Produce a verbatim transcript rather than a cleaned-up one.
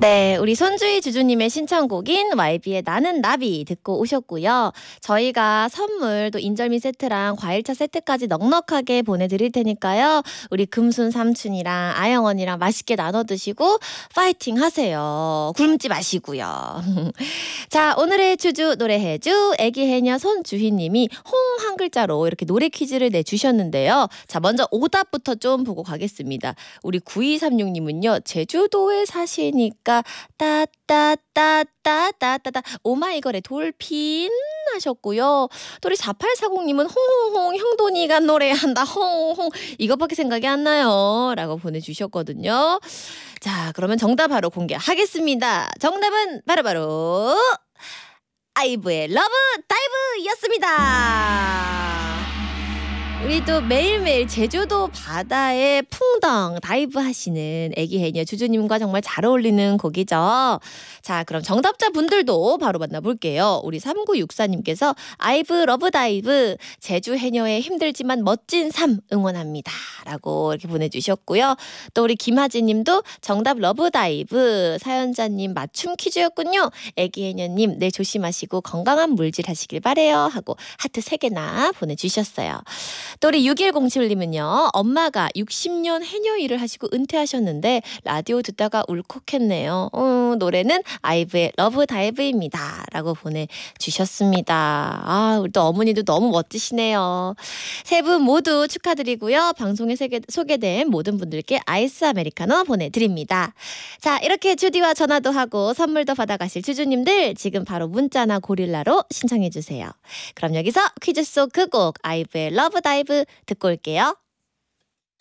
네, 우리 손주희 주주님의 신청곡인 와이비의 나는 나비 듣고 오셨고요. 저희가 선물 또 인절미 세트랑 과일차 세트까지 넉넉하게 보내드릴 테니까요. 우리 금순 삼촌이랑 아영언니랑 맛있게 나눠 드시고 파이팅 하세요. 굶지 마시고요. 자, 오늘의 주주 노래해주 애기 해녀 손주희님이 홍 한 글자로 이렇게 노래 퀴즈를 내주셨는데요. 자, 먼저 오답부터 좀 보고 가겠습니다. 우리 구이삼육님은요. 제주도에 사시니까 따따따따따따따 오마이걸의 돌핀 하셨고요. 또 우리 사팔사공님은 홍홍홍 형돈이가 노래한다 홍홍 이것밖에 생각이 안 나요 라고 보내주셨거든요. 자, 그러면 정답 바로 공개하겠습니다. 정답은 바로바로 아이브의 러브 다이브였습니다. 우리도 매일매일 제주도 바다에 풍덩 다이브 하시는 애기 해녀 주주님과 정말 잘 어울리는 곡이죠. 자, 그럼 정답자 분들도 바로 만나볼게요. 우리 삼구육사님께서 아이브 러브 다이브 제주 해녀의 힘들지만 멋진 삶 응원합니다 라고 이렇게 보내주셨고요. 또 우리 김하진님도 정답 러브 다이브 사연자님 맞춤 퀴즈였군요. 애기 해녀님 내 조심하시고 건강한 물질 하시길 바래요 하고 하트 세 개나 보내주셨어요. 또 우리 육일공칠님은요. 엄마가 육십 년 해녀 일을 하시고 은퇴하셨는데 라디오 듣다가 울컥했네요. 어, 노래는 아이브의 러브 다이브입니다 라고 보내주셨습니다. 아, 우리 또 어머니도 너무 멋지시네요. 세 분 모두 축하드리고요. 방송에 소개된 모든 분들께 아이스 아메리카노 보내드립니다. 자, 이렇게 주디와 전화도 하고 선물도 받아가실 주주님들 지금 바로 문자나 고릴라로 신청해주세요. 그럼 여기서 퀴즈 속 그 곡 아이브의 러브 다이브 듣고 올게요.